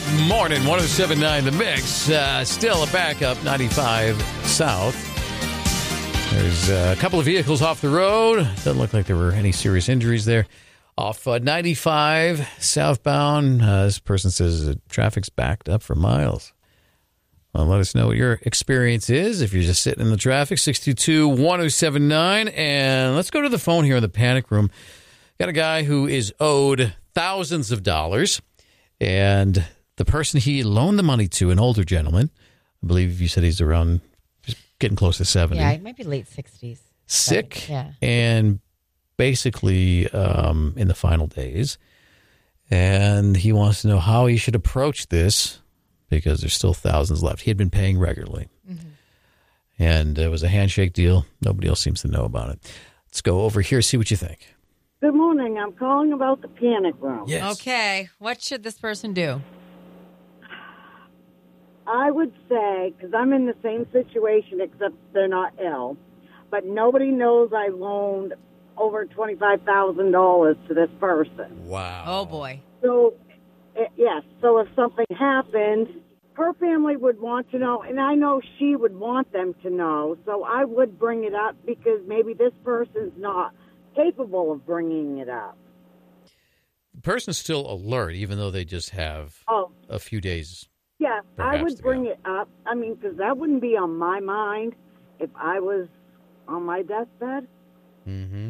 morning. 107.9 The Mix. Still a backup 95 South. There's a couple of vehicles off the road. Doesn't look like there were any serious injuries there. Off 95 southbound. This person says traffic's backed up for miles. Well, let us know what your experience is if you're just sitting in the traffic. 622-1079. And let's go to the phone here in the panic room. Got a guy who is owed thousands of dollars. And the person he loaned the money to, an older gentleman, I believe you said he's around, just getting close to 70. Yeah, maybe late 60s. Sick. Yeah. And basically in the final days. And he wants to know how he should approach this because there's still thousands left. He had been paying regularly. Mm-hmm. And it was a handshake deal. Nobody else seems to know about it. Let's go over here, see what you think. Good morning. I'm calling about the panic room. Yes. Okay. What should this person do? I would say, because I'm in the same situation except they're not ill, but nobody knows I loaned over $25,000 to this person. Wow. Oh, boy. So, yes. So if something happened, her family would want to know, and I know she would want them to know, so I would bring it up because maybe this person's not capable of bringing it up. The person's still alert, even though they just have a few days. Yeah, I would bring go. it up. I mean, because that wouldn't be on my mind if I was on my deathbed. Mm-hmm.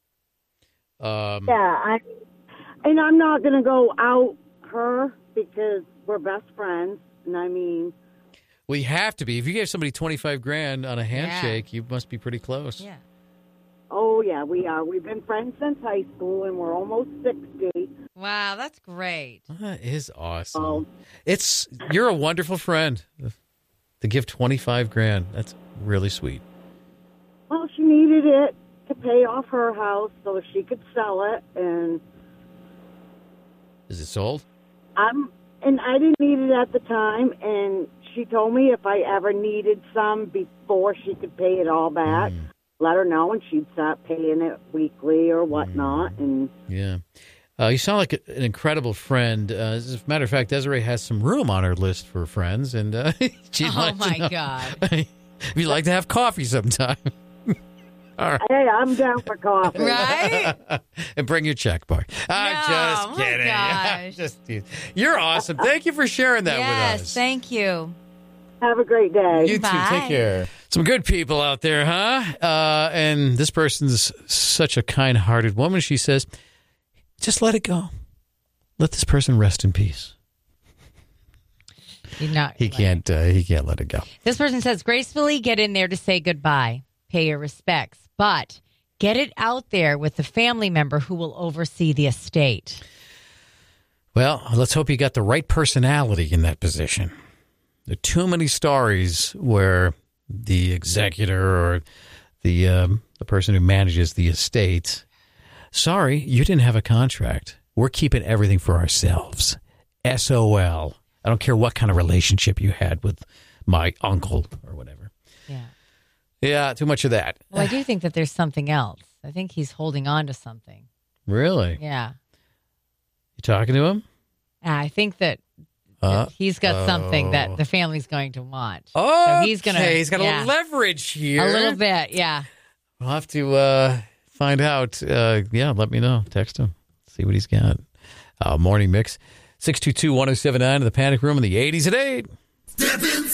And I'm not going to go out her because we're best friends. And I mean, we have to be. If you gave somebody $25,000 on a handshake, you must be pretty close. Yeah. Oh, yeah, we are. We've been friends since high school, and we're almost 60. Wow, that's great. That is awesome. You're a wonderful friend. To give $25,000, that's really sweet. Well, she needed it to pay off her house so she could sell it, and is it sold? And I didn't need it at the time, and she told me if I ever needed some before she could pay it all back, let her know, and she'd start paying it weekly or whatnot. And yeah. You sound like an incredible friend. As a matter of fact, Desiree has some room on her list for friends, and she'd like to know God. if you'd like to have coffee sometime. All right. Hey, I'm down for coffee. Right? And bring your checkbook. I'm just kidding. I'm just You're awesome. Thank you for sharing that with us. Yes, thank you. Have a great day. You too. Take care. Some good people out there, huh? And this person's such a kind-hearted woman. She says, just let it go. Let this person rest in peace. He can't let it go. This person says, gracefully get in there to say goodbye. Pay your respects. But get it out there with the family member who will oversee the estate. Well, let's hope you got the right personality in that position. There are too many stories where the executor or the person who manages the estate, sorry, you didn't have a contract. We're keeping everything for ourselves. SOL. I don't care what kind of relationship you had with my uncle or whatever. Yeah. Yeah, too much of that. Well, I do think that there's something else. I think he's holding on to something. Really? Yeah. You talking to him? I think that he's got something that the family's going to want. Oh, so he's got a little leverage here. A little bit, yeah. We'll have to find out. Let me know. Text him. See what he's got. Morning Mix. 622-1079 in the Panic Room in the 80s at 8.